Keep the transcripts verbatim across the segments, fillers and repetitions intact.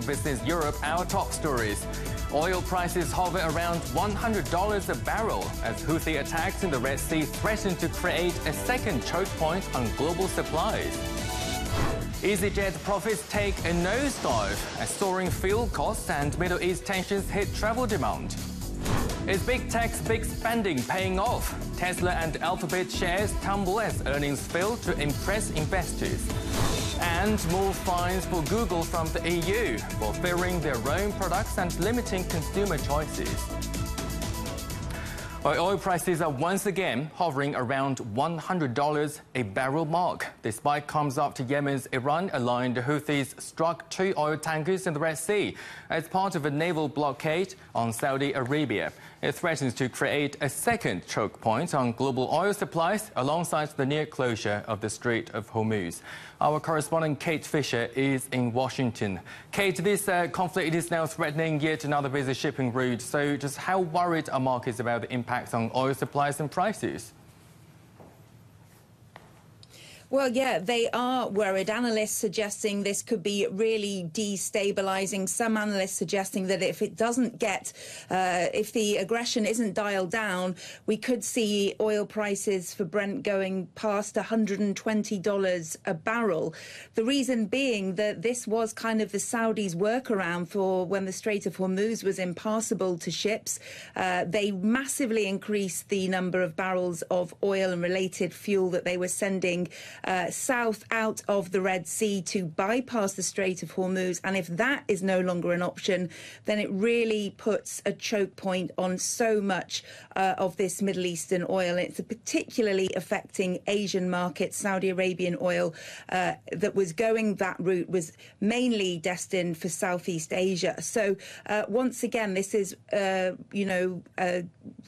Business Europe our top stories. Oil prices hover around one hundred dollars a barrel as Houthi attacks in the Red Sea threaten to create a second choke point on global supplies. EasyJet profits take a nosedive as soaring fuel costs and Middle East tensions hit travel demand. Is big tech's big spending paying off? Tesla and Alphabet shares tumble as earnings fail to impress investors. And more fines for Google from the E U for favoring their own products and limiting consumer choices. Oil prices are once again hovering around one hundred dollars a barrel mark. The spike comes after Yemen's Iran-aligned Houthis struck two oil tankers in the Red Sea as part of a naval blockade on Saudi Arabia. It threatens to create a second choke point on global oil supplies alongside the near closure of the Strait of Hormuz. Our correspondent Kate Fisher is in Washington. Kate, this uh, conflict is now threatening yet another busy shipping route. So just how worried are markets about the impact on oil supplies and prices? Well, yeah, they are worried. Analysts suggesting this could be really destabilizing. Some analysts suggesting that if it doesn't get, uh, if the aggression isn't dialed down, we could see oil prices for Brent going past one hundred twenty dollars a barrel. The reason being that this was kind of the Saudis' workaround for when the Strait of Hormuz was impassable to ships. Uh, they massively increased the number of barrels of oil and related fuel that they were sending Uh, south out of the Red Sea to bypass the Strait of Hormuz. And if that is no longer an option, then it really puts a choke point on so much uh, of this Middle Eastern oil. It's particularly affecting Asian markets. Saudi Arabian oil uh, that was going that route was mainly destined for Southeast Asia. So uh, once again, this is, uh, you know, uh,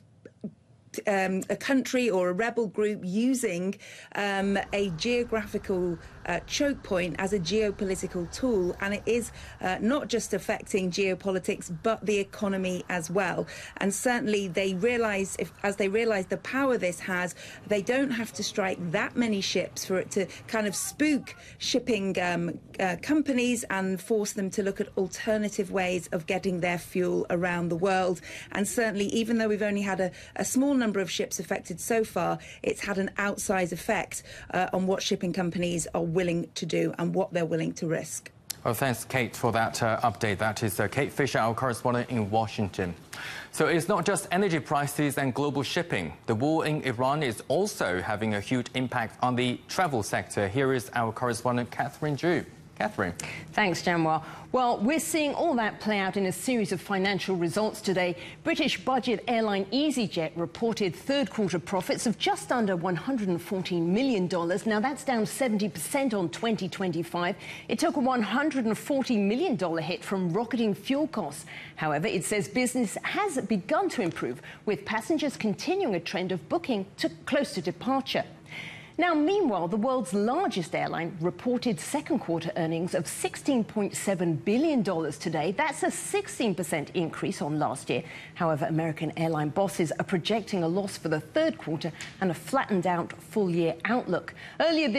Um, a country or a rebel group using um, a geographical uh, choke point as a geopolitical tool, and it is uh, not just affecting geopolitics but the economy as well. And certainly they realise, if, as they realise the power this has, they don't have to strike that many ships for it to kind of spook shipping um, uh, companies and force them to look at alternative ways of getting their fuel around the world. And certainly, even though we've only had a, a small number of ships affected so far, it's had an outsized effect uh, on what shipping companies are willing to do and what they're willing to risk. Well, thanks, Kate, for that uh, update. That is uh, Kate Fisher, our correspondent in Washington. So it's not just energy prices and global shipping. The war in Iran is also having a huge impact on the travel sector. Here is our correspondent, Catherine Zhu. Catherine. Thanks, Janwar. Well, we're seeing all that play out in a series of financial results today. British budget airline EasyJet reported third quarter profits of just under one hundred fourteen million dollars. Now, that's down seventy percent on twenty twenty-five. It took a one hundred forty million dollars hit from rocketing fuel costs. However, it says business has begun to improve, with passengers continuing a trend of booking to close to departure. Now, meanwhile, the world's largest airline reported second quarter earnings of sixteen point seven billion dollars today. That's a sixteen percent increase on last year. However, American airline bosses are projecting a loss for the third quarter and a flattened out full year outlook. Earlier this